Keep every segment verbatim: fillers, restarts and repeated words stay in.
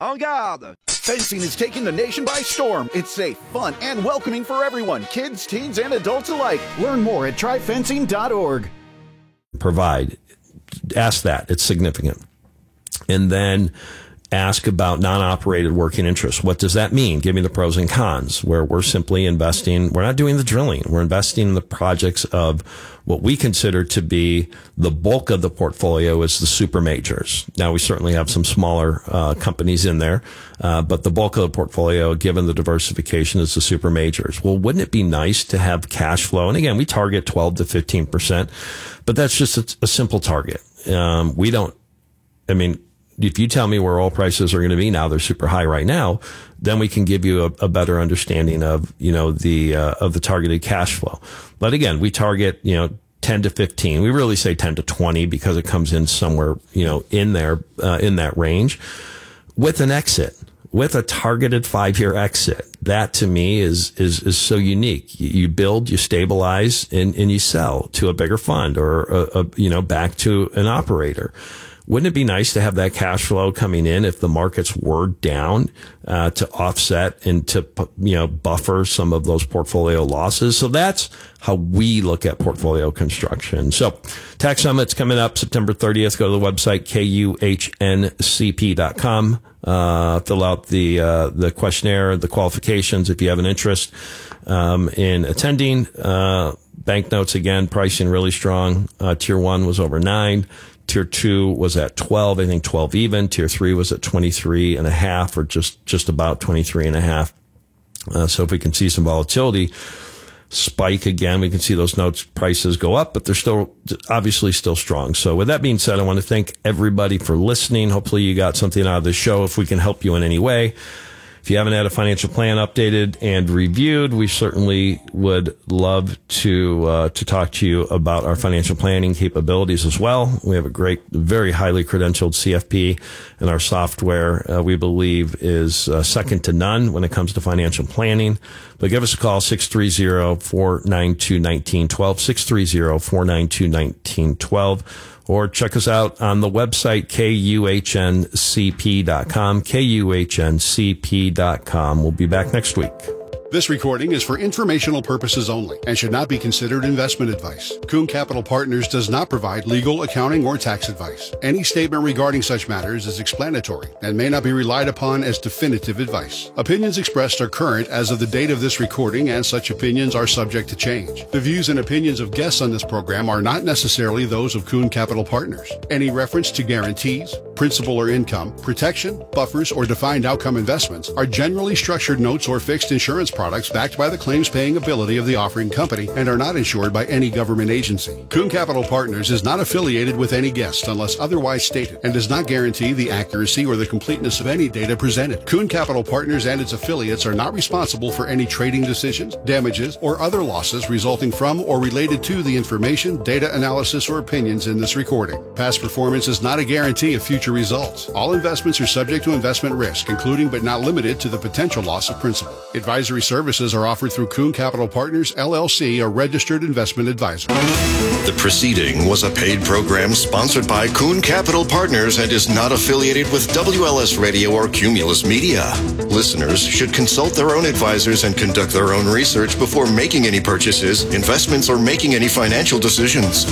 En garde! Fencing is taking the nation by storm. It's safe, fun, and welcoming for everyone, kids, teens, and adults alike. Learn more at try fencing dot org. Provide. Ask that. It's significant. And then ask about non-operated working interest. What does that mean? Give me the pros and cons, where we're simply investing. We're not doing the drilling. We're investing in the projects of what we consider to be the bulk of the portfolio is the super majors. Now, we certainly have some smaller uh, companies in there, uh, but the bulk of the portfolio, given the diversification, is the super majors. Well, wouldn't it be nice to have cash flow? And again, we target twelve to fifteen percent, but that's just a, a simple target. Um, we don't, I mean, if you tell me where oil prices are going to be now, they're super high right now, then we can give you a, a better understanding of, you know, the, uh, of the targeted cash flow. But again, we target, you know, ten to fifteen. We really say ten to twenty because it comes in somewhere, you know, in there, uh, in that range with an exit, with a targeted five year exit. That to me is, is, is so unique. You build, you stabilize, and, and you sell to a bigger fund or, a, a, you know, back to an operator. Wouldn't it be nice to have that cash flow coming in if the markets were down, uh, to offset and to, you know, buffer some of those portfolio losses? So that's how we look at portfolio construction. So Tax Summit's coming up September thirtieth. Go to the website, K U H N C P dot com. Uh, fill out the, uh, the questionnaire, the qualifications if you have an interest, um, in attending. Uh, banknotes, again, pricing really strong. Uh, tier one was over nine. Tier two was at twelve, I think twelve even. Tier three was at twenty-three and a half, or just, just about twenty-three and a half. Uh, so if we can see some volatility spike again, we can see those notes prices go up, but they're still obviously still strong. So with that being said, I want to thank everybody for listening. Hopefully you got something out of the show. If we can help you in any way, if you haven't had a financial plan updated and reviewed, we certainly would love to uh, to talk to you about our financial planning capabilities as well. We have a great, very highly credentialed C F P, and our software, uh, we believe, is uh, second to none when it comes to financial planning. But give us a call, six three zero, four nine two, one nine one two, six three zero, four nine two, one nine one two. Or check us out on the website, K U H N C P dot com, K U H N C P dot com. We'll be back next week. This recording is for informational purposes only and should not be considered investment advice. Kuhn Capital Partners does not provide legal, accounting, or tax advice. Any statement regarding such matters is explanatory and may not be relied upon as definitive advice. Opinions expressed are current as of the date of this recording, and such opinions are subject to change. The views and opinions of guests on this program are not necessarily those of Kuhn Capital Partners. Any reference to guarantees, principal or income, protection, buffers, or defined outcome investments are generally structured notes or fixed insurance products backed by the claims-paying ability of the offering company and are not insured by any government agency. Kuhn Capital Partners is not affiliated with any guest unless otherwise stated and does not guarantee the accuracy or the completeness of any data presented. Kuhn Capital Partners and its affiliates are not responsible for any trading decisions, damages, or other losses resulting from or related to the information, data analysis, or opinions in this recording. Past performance is not a guarantee of future results. All investments are subject to investment risk, including but not limited to the potential loss of principal. Advisory services are offered through Kuhn Capital Partners, L L C, a registered investment advisor. The proceeding was a paid program sponsored by Kuhn Capital Partners and is not affiliated with W L S Radio or Cumulus Media. Listeners should consult their own advisors and conduct their own research before making any purchases, investments, or making any financial decisions.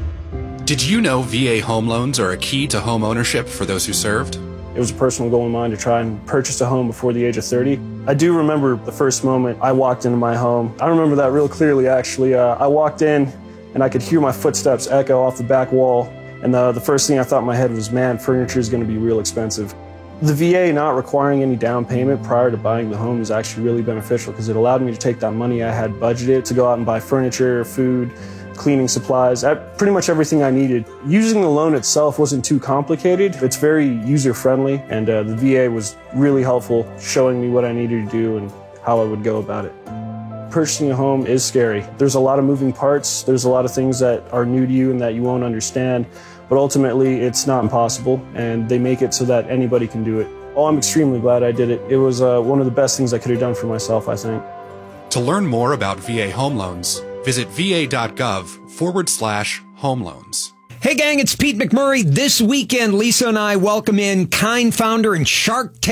Did you know V A home loans are a key to home ownership for those who served? It was a personal goal of mine to try and purchase a home before the age of thirty. I do remember the first moment I walked into my home. I remember that real clearly, actually. Uh, I walked in and I could hear my footsteps echo off the back wall. And the, the first thing I thought in my head was, man, furniture is going to be real expensive. The V A not requiring any down payment prior to buying the home was actually really beneficial because it allowed me to take that money I had budgeted to go out and buy furniture, food, cleaning supplies, pretty much everything I needed. Using the loan itself wasn't too complicated. It's very user-friendly, and uh, the V A was really helpful, showing me what I needed to do and how I would go about it. Purchasing a home is scary. There's a lot of moving parts. There's a lot of things that are new to you and that you won't understand, but ultimately it's not impossible, and they make it so that anybody can do it. Oh, I'm extremely glad I did it. It was uh, one of the best things I could have done for myself, I think. To learn more about V A home loans, visit va.gov forward slash home loans. Hey gang, it's Pete McMurray. This weekend, Lisa and I welcome in Kind founder and Shark Tank